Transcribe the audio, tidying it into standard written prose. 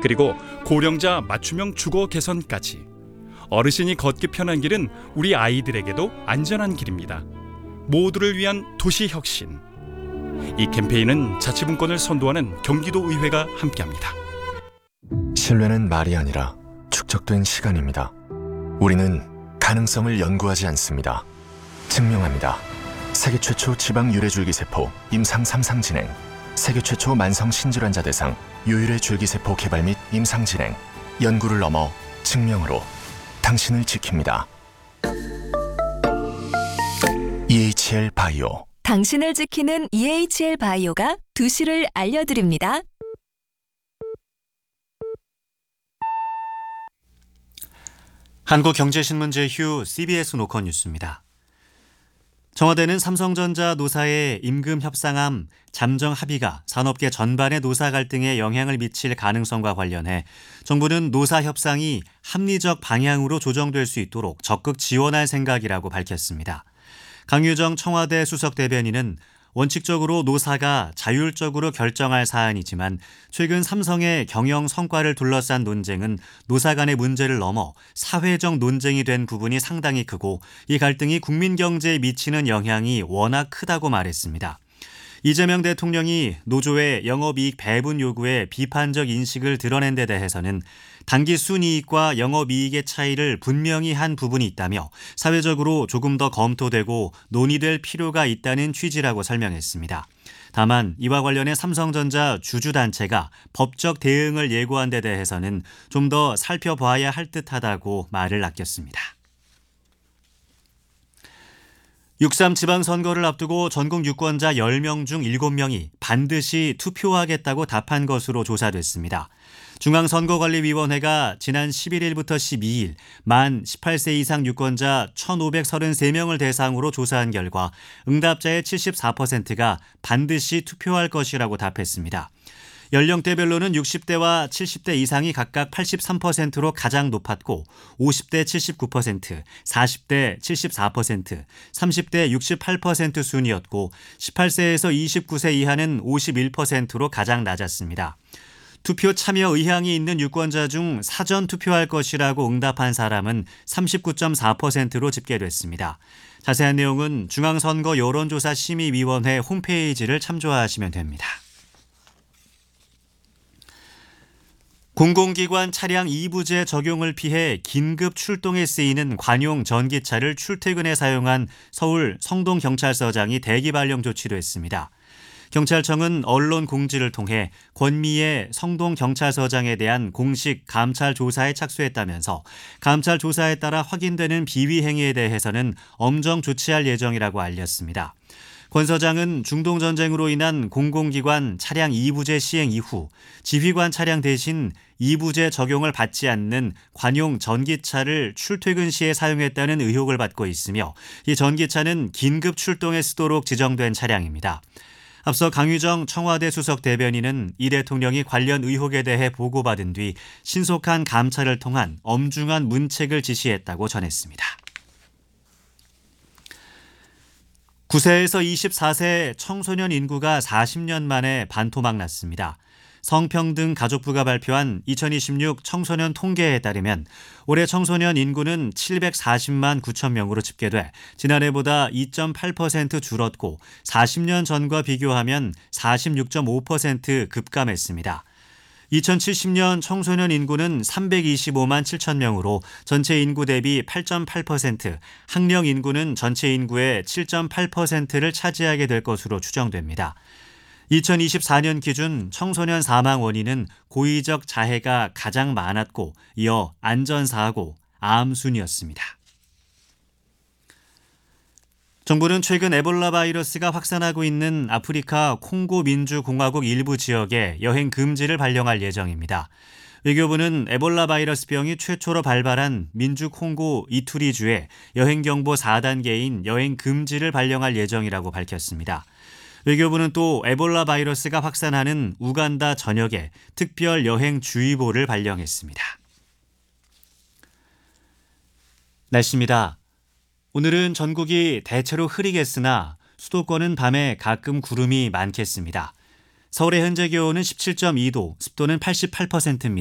그리고 고령자 맞춤형 주거 개선까지 어르신이 걷기 편한 길은 우리 아이들에게도 안전한 길입니다. 모두를 위한 도시 혁신. 이 캠페인은 자치분권을 선도하는 경기도의회가 함께합니다. 신뢰는 말이 아니라 축적된 시간입니다. 우리는 가능성을 연구하지 않습니다. 증명합니다. 세계 최초 지방 유래줄기세포 임상 3상 진행, 세계 최초 만성 신질환자 대상 유유래 줄기세포 개발 및 임상 진행, 연구를 넘어 증명으로 당신을 지킵니다. EHL 바이오. 당신을 지키는 EHL 바이오가 2시를 알려드립니다. 한국경제신문 제휴 CBS 노컷 뉴스입니다. 청와대는 삼성전자 노사의 임금 협상안 잠정 합의가 산업계 전반의 노사 갈등에 영향을 미칠 가능성과 관련해 정부는 노사 협상이 합리적 방향으로 조정될 수 있도록 적극 지원할 생각이라고 밝혔습니다. 강유정 청와대 수석 대변인은 원칙적으로 노사가 자율적으로 결정할 사안이지만 최근 삼성의 경영 성과를 둘러싼 논쟁은 노사 간의 문제를 넘어 사회적 논쟁이 된 부분이 상당히 크고 이 갈등이 국민 경제에 미치는 영향이 워낙 크다고 말했습니다. 이재명 대통령이 노조의 영업이익 배분 요구에 비판적 인식을 드러낸 데 대해서는 단기 순이익과 영업이익의 차이를 분명히 한 부분이 있다며 사회적으로 조금 더 검토되고 논의될 필요가 있다는 취지라고 설명했습니다. 다만 이와 관련해 삼성전자 주주단체가 법적 대응을 예고한 데 대해서는 좀 더 살펴봐야 할 듯하다고 말을 아꼈습니다. 6.3 지방선거를 앞두고 전국 유권자 10명 중 7명이 반드시 투표하겠다고 답한 것으로 조사됐습니다. 중앙선거관리위원회가 지난 11일부터 12일 만 18세 이상 유권자 1,533명을 대상으로 조사한 결과 응답자의 74%가 반드시 투표할 것이라고 답했습니다. 연령대별로는 60대와 70대 이상이 각각 83%로 가장 높았고 50대 79%, 40대 74%, 30대 68% 순이었고 18세에서 29세 이하는 51%로 가장 낮았습니다. 투표 참여 의향이 있는 유권자 중 사전 투표할 것이라고 응답한 사람은 39.4%로 집계됐습니다. 자세한 내용은 중앙선거 여론조사심의위원회 홈페이지를 참조하시면 됩니다. 공공기관 차량 2부제 적용을 피해 긴급 출동에 쓰이는 관용 전기차를 출퇴근에 사용한 서울 성동경찰서장이 대기 발령 조치로 했습니다. 경찰청은 언론 공지를 통해 권미애 성동경찰서장에 대한 공식 감찰 조사에 착수했다면서 감찰 조사에 따라 확인되는 비위 행위에 대해서는 엄정 조치할 예정이라고 알렸습니다. 권 서장은 중동전쟁으로 인한 공공기관 차량 2부제 시행 이후 지휘관 차량 대신 2부제 적용을 받지 않는 관용 전기차를 출퇴근 시에 사용했다는 의혹을 받고 있으며 이 전기차는 긴급 출동에 쓰도록 지정된 차량입니다. 앞서 강유정 청와대 수석 대변인은 이 대통령이 관련 의혹에 대해 보고받은 뒤 신속한 감찰을 통한 엄중한 문책을 지시했다고 전했습니다. 9세에서 24세 청소년 인구가 40년 만에 반토막 났습니다. 성평등 가족부가 발표한 2026 청소년 통계에 따르면 올해 청소년 인구는 740만 9천 명으로 집계돼 지난해보다 2.8% 줄었고 40년 전과 비교하면 46.5% 급감했습니다. 2070년 청소년 인구는 325만 7천 명으로 전체 인구 대비 8.8%, 학령 인구는 전체 인구의 7.8%를 차지하게 될 것으로 추정됩니다. 2024년 기준 청소년 사망 원인은 고의적 자해가 가장 많았고 이어 안전사고, 암 순이었습니다. 정부는 최근 에볼라 바이러스가 확산하고 있는 아프리카 콩고 민주공화국 일부 지역에 여행 금지를 발령할 예정입니다. 외교부는 에볼라 바이러스병이 최초로 발발한 민주 콩고 이투리주에 여행경보 4단계인 여행 금지를 발령할 예정이라고 밝혔습니다. 외교부는 또 에볼라 바이러스가 확산하는 우간다 전역에 특별 여행 주의보를 발령했습니다. 날씨입니다. 오늘은 전국이 대체로 흐리겠으나 수도권은 밤에 가끔 구름이 많겠습니다. 서울의 현재 기온은 17.2도, 습도는 88%입니다.